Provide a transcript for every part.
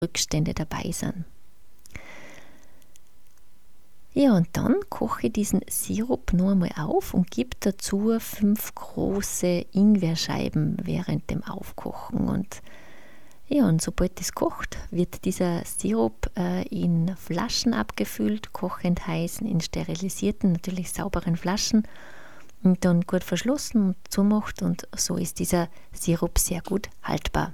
Rückstände dabei sind. Ja, und dann koche ich diesen Sirup noch einmal auf und gebe dazu 5 große Ingwerscheiben während dem Aufkochen. Und sobald das kocht, wird dieser Sirup in Flaschen abgefüllt, kochend heiß, in sterilisierten, natürlich sauberen Flaschen und dann gut verschlossen und zumacht, und so ist dieser Sirup sehr gut haltbar.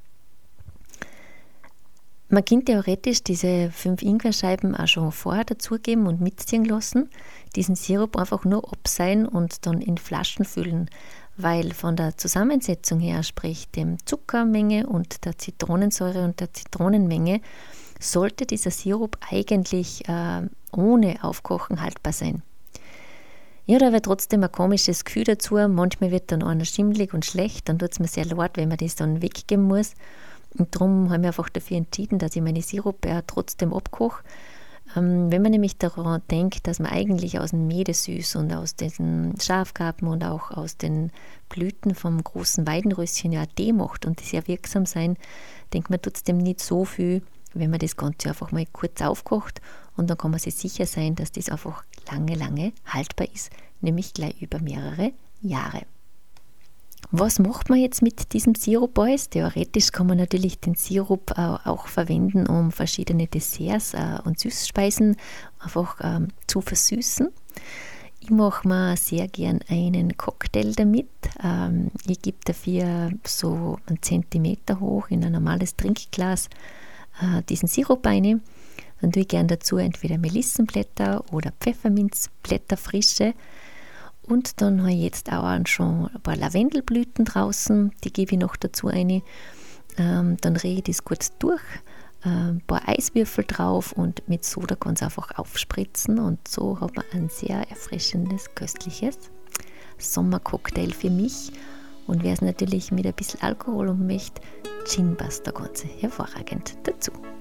Man kann theoretisch diese 5 Ingwerscheiben auch schon vorher dazugeben und mitziehen lassen, diesen Sirup einfach nur abseihen und dann in Flaschen füllen, weil von der Zusammensetzung her, sprich dem Zuckermenge und der Zitronensäure und der Zitronenmenge, sollte dieser Sirup eigentlich ohne Aufkochen haltbar sein. Ja, da wird trotzdem ein komisches Gefühl dazu. Manchmal wird dann einer schimmelig und schlecht, dann tut es mir sehr leid, wenn man das dann weggeben muss. Und darum habe ich einfach dafür entschieden, dass ich meine Sirupe trotzdem abkoche. Wenn man nämlich daran denkt, dass man eigentlich aus dem Meedesüß und aus den Schafgarben und auch aus den Blüten vom großen Weidenröschen ja Tee macht und die sehr wirksam sein, denkt man trotzdem nicht so viel, wenn man das Ganze einfach mal kurz aufkocht, und dann kann man sich sicher sein, dass das einfach lange, lange haltbar ist, nämlich gleich über mehrere Jahre. Was macht man jetzt mit diesem Sirup alles? Theoretisch kann man natürlich den Sirup auch verwenden, um verschiedene Desserts und Süßspeisen einfach zu versüßen. Ich mache mir sehr gern einen Cocktail damit. Ich gebe dafür so 1 Zentimeter hoch in ein normales Trinkglas diesen Sirup rein. Dann tue ich gern dazu entweder Melissenblätter oder Pfefferminzblätter frische. Und dann habe ich jetzt auch schon ein paar Lavendelblüten draußen, die gebe ich noch dazu rein. Dann drehe ich das kurz durch, ein paar Eiswürfel drauf und mit Soda ganz einfach aufspritzen. Und so hat man ein sehr erfrischendes, köstliches Sommercocktail für mich. Und wer es natürlich mit ein bisschen Alkohol und möchte, Gin passt da ganz hervorragend dazu.